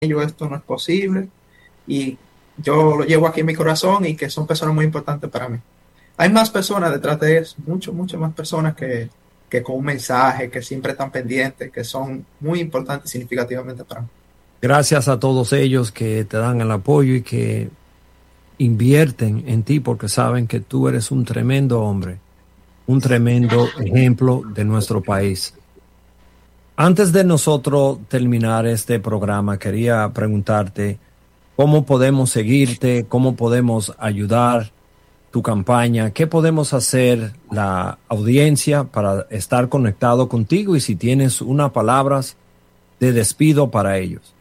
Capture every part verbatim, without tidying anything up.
ellos esto no es posible y yo lo llevo aquí en mi corazón y que son personas muy importantes para mí. Hay más personas detrás de eso, mucho, muchas más personas que, que con un mensaje, que siempre están pendientes, que son muy importantes y significativamente para mí. Gracias a todos ellos que te dan el apoyo y que invierten en ti porque saben que tú eres un tremendo hombre, un tremendo ejemplo de nuestro país. Antes de nosotros terminar este programa, quería preguntarte cómo podemos seguirte, cómo podemos ayudar tu campaña, qué podemos hacer la audiencia para estar conectado contigo y si tienes unas palabras de despido para ellos.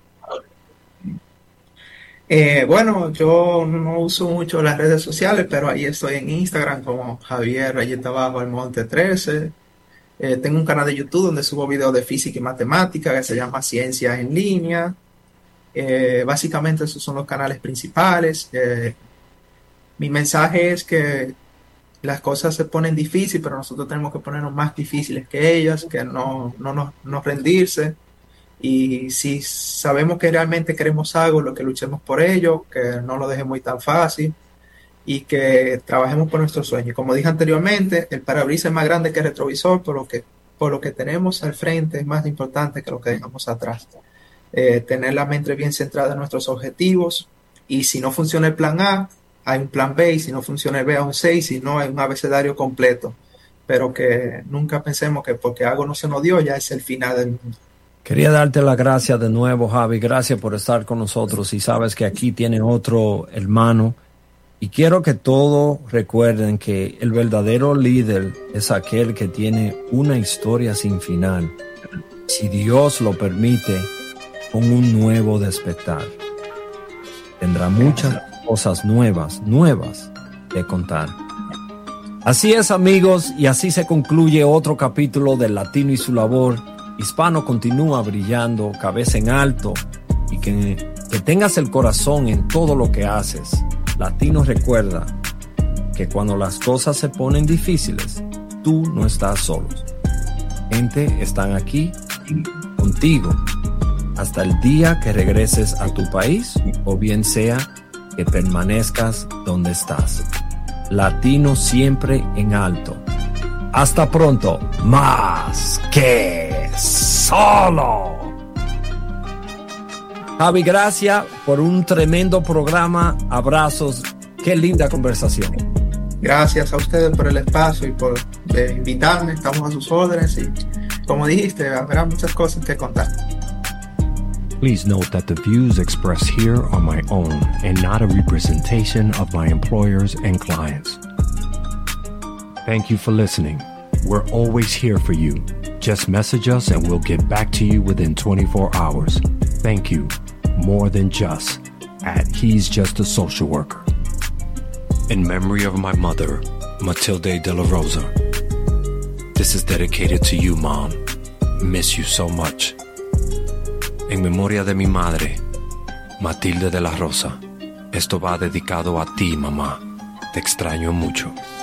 Eh, bueno, yo no uso mucho las redes sociales, pero ahí estoy en Instagram como Javier Rayeta Abajo Almonte trece. Eh, tengo un canal de YouTube donde subo videos de física y matemática que se llama Ciencias en Línea. Eh, básicamente esos son los canales principales. Eh, mi mensaje es que las cosas se ponen difíciles, pero nosotros tenemos que ponernos más difíciles que ellas, que no, no, no, no rendirse. Y si sabemos que realmente queremos algo, lo que luchemos por ello, que no lo dejemos muy tan fácil y que trabajemos por nuestros sueños. Como dije anteriormente, el parabrisas es más grande que el retrovisor, por lo que, por lo que tenemos al frente es más importante que lo que dejamos atrás. Eh, tener la mente bien centrada en nuestros objetivos y si no funciona el plan A, hay un plan B y si no funciona el B, hay un C y si no, hay un abecedario completo. Pero que nunca pensemos que porque algo no se nos dio ya es el final del mundo. Quería darte las gracias de nuevo, Javi. Gracias por estar con nosotros. Y sabes que aquí tiene otro hermano. Y quiero que todos recuerden que el verdadero líder es aquel que tiene una historia sin final. Si Dios lo permite, con un nuevo despertar. Tendrá muchas cosas nuevas, nuevas de contar. Así es, amigos, y así se concluye otro capítulo del Latino y su labor. Hispano continúa brillando, cabeza en alto, y que, que tengas el corazón en todo lo que haces. Latino, recuerda que cuando las cosas se ponen difíciles, tú no estás solo. Gente están aquí contigo hasta el día que regreses a tu país o bien sea que permanezcas donde estás. Latino siempre en alto. Hasta pronto. Más que solo. Javi, gracias por un tremendo programa. Abrazos. Qué linda conversación. Gracias a ustedes por el espacio y por eh, invitarme. Estamos a sus órdenes y, como dijiste, habrá muchas cosas que contar. Please note that the views expressed here are my own and not a representation of my employers and clients. Thank you for listening. We're always here for you. Just message us and we'll get back to you within twenty-four hours. Thank you, more than just, at He's Just a Social Worker. In memory of my mother, Matilde de la Rosa. This is dedicated to you, Mom. Miss you so much. En memoria de mi madre, Matilde de la Rosa. Esto va dedicado a ti, mamá. Te extraño mucho.